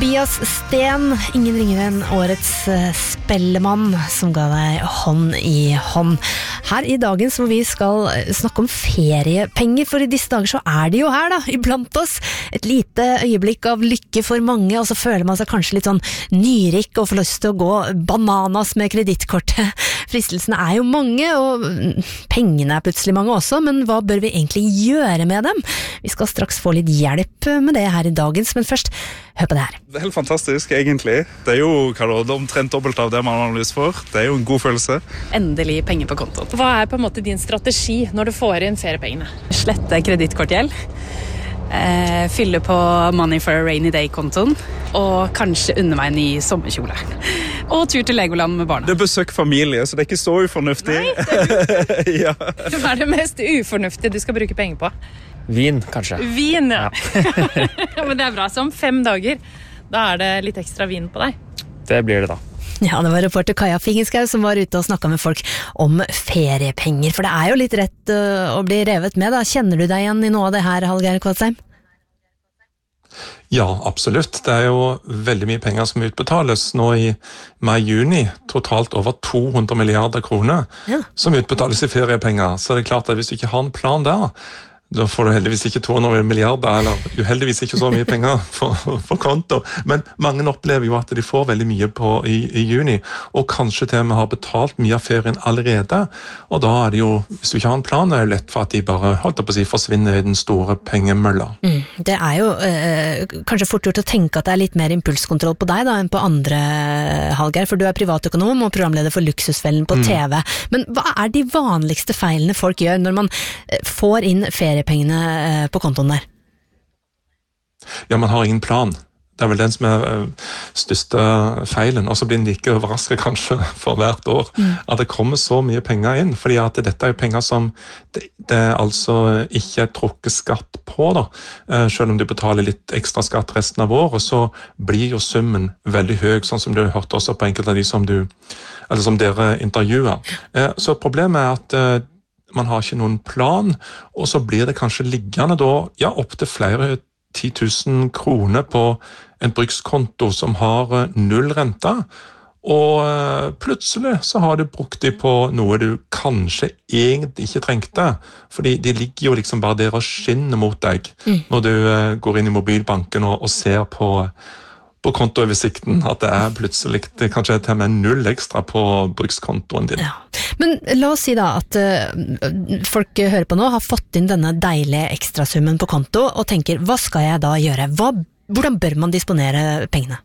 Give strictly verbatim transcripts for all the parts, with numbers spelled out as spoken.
Tobias Sten, ingen ringere enn årets spellemann som ga deg hånd i hånd. Her i dagens hvor vi skal snakke om feriepenger, for i disse dager så er de jo her da, iblant oss. Et lite øyeblikk av lykke for mange, og så føler man seg kanskje litt sånn nyrik og får lyst til å gå bananas med kredittkortet. Fristelsene er jo mange, og pengene er plutselig mange også, men hva bør vi egentlig gjøre med dem? Vi skal straks få litt hjelp med det her i dagens, men først, hør på det her. Det er helt fantastisk, egentlig. Det er jo hva da, det er omtrent dobbelt av det man har lyst for. Det er jo en god følelse. Endelig penger på kontoen. Hva er på en måte din strategi når du får inn feriepengene? Slette kredittkortgjeld, eh, fylle på money for a rainy day-kontoen, og kanskje unne meg en ny sommerkjole. Og tur til Legoland med barna. Det er besøk familie, så det er ikke så ufornuftig. Nei, det er ja. Hva er det mest ufornuftige du skal bruke penger på? Vin, kanskje. Vin, ja. Ja, men det er bra. Så om fem dager, da er det litt ekstra vin på deg. Det blir det da. Ja, det var reporter Kaja Fingenskau som var ute og snakket med folk om feriepenger, for det er jo litt rett uh, å bli revet med da. Kjenner du deg igjen i noe av det her, Hallgeir Kvadsheim? Ja, absolutt. Det er jo veldig mye penger som utbetales nå i mai-juni, totalt over to hundre milliarder kroner ja. Som utbetales i feriepenger. Så det er klart at hvis du ikke har en plan der, da får du heldigvis ikke to hundre milliarder, eller uheldigvis ikke så mye penger for, for konto. Men mange opplever jo at de får veldig mye på i, i juni, og kanskje til og med har betalt mye av ferien allerede. Og da er det jo, hvis du ikke har en plan, er det lett for at de bare holdt på å si, forsvinner i den store pengemølla. Mm, det er jo eh, kanskje fort gjort å tenke at det er litt mer impulskontroll på deg da, enn på andre, Hallgeir, for du er privatøkonom og programleder for Luksusfellen på T V. Mm. Men hva er de vanligste feilene folk gjør når man får inn ferie pengene på kontoen der? Ja, man har ingen plan. Det er vel den som er største feilen, og så blir den like overrasket kanskje for hvert år, mm. at det kommer så mye penger inn, fordi at dette er penger som det, det altså ikke er trukket skatt på da. Selv om du betaler litt ekstra skatt resten av året, så blir jo summen veldig høy, sånn som du har hørt også på enkelte av de som du, eller som dere intervjuer. Så problemet er at man har ikke noen plan, og så blir det kanskje liggende da, ja, opp til flere ti tusen kroner på en brukskonto som har null rente, og plutselig så har du brukt de på noe du kanskje egentlig ikke trengte, fordi de ligger jo liksom bare der og skinner mot deg mm. når du går inn i mobilbanken og, og ser på på kontooversikten, at det er plutselig det kanskje til og med null ekstra på brukskontoen din. Ja. Men la oss si da at uh, folk hører på nå, har fått inn denne deilige ekstrasummen på konto, og tenker, hva skal jeg da gjøre? Hva, hvordan bør man disponere pengene?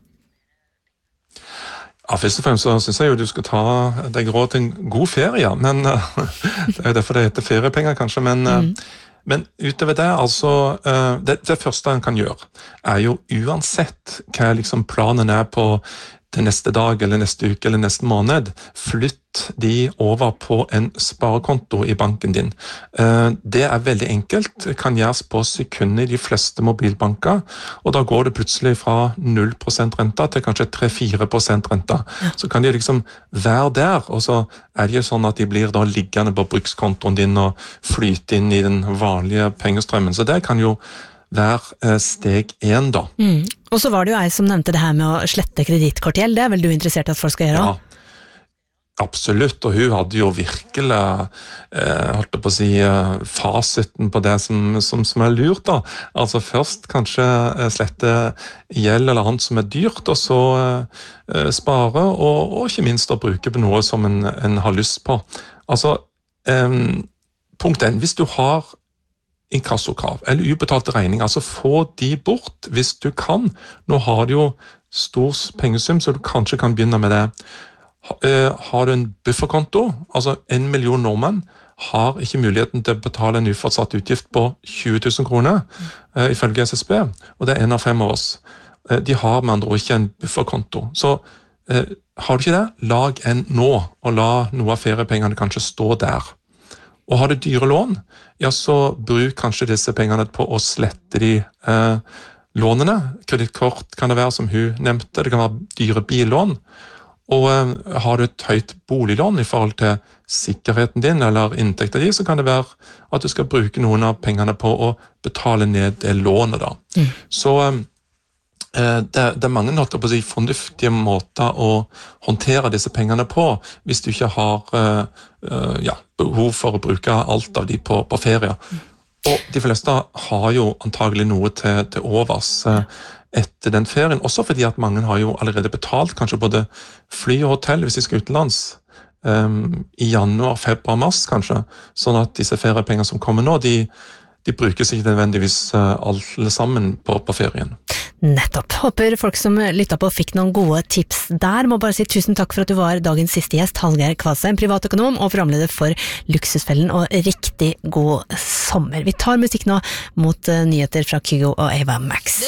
Ja, først og fremst så synes jeg jo du skal ta deg råd til en god ferie, men uh, det er jo derfor det heter feriepenger kanskje, men uh, mm. Men utover det, altså, det, det første en kan gjøre, er jo uansett hva liksom planen er på til neste dag, eller neste uke, eller neste måned, flytt de over på en sparekonto i banken din. Det er veldig enkelt, kan gjøres på sekunder i de fleste mobilbanker, og da går det plutselig fra null prosent renta til kanskje tre til fire prosent renta. Så kan de liksom være der, og så er det jo sånn at de blir da liggende på brukskontoen din og flyte inn i den vanlige pengestrømmen. Så det kan jo være steg én da. Mm. Og så var det jo ei som nevnte det her med å slette kredittkortgjeld. Det er vel du interessert i at folk skal gjøre? Ja, absolutt. Og hun hadde jo virkelig eh, holdt på å si fasiten på det som, som, som er lurt da. Altså først kanskje slette gjeld eller annet som er dyrt, og så eh, spare, og, og ikke minst å bruke på noe som en, en har lyst på. Altså, eh, punkt én, hvis du har inkassokrav eller ubetalte regninger, altså få de bort hvis du kan. Nå har du jo stor pengesum, så du kanskje kan begynne med det. Har du en bufferkonto, altså en million nordmenn har ikke muligheten til å betale en uforutsatt utgift på tjue tusen kroner, mm. ifølge S S B, og det er en av fem av oss. De har med andre ord ikke en bufferkonto. Så eh, har du ikke det, lag en nå, og la noe av feriepengene kanskje stå der. Og har du dyre lån, ja, så bruk kanskje disse pengene på å slette de eh, lånene. Kredittkort kan det være, som hun nevnte, det kan være dyre billån. Og eh, har du et høyt boliglån i forhold til sikkerheten din eller inntekten din, så kan det være at du skal bruke noen av pengene på å betale ned det lånet da. Mm. Så Det, det er mange måter på å si, fornuftige måter å håndtere disse pengene på, hvis du ikke har uh, ja, behov for å bruke alt av de på, på ferie. Og de fleste har jo antagelig noe til, til overs uh, etter den ferien, også fordi at mange har jo allerede betalt kanskje både fly og hotell hvis de skal utenlands um, i januar, februar, mars kanskje, sånn at disse feriepenger som kommer nå, de De brukes ikke nødvendigvis alle sammen på, på ferien. Nettopp. Håper folk som lyttet på fikk noen gode tips der. Må bare si tusen takk for at du var dagens siste gjest, Hallgeir Kvadsheim, privatøkonom og programleder for Luksusfellen, og riktig god sommer. Vi tar musikk nå mot nyheter fra Kygo og Ava Max.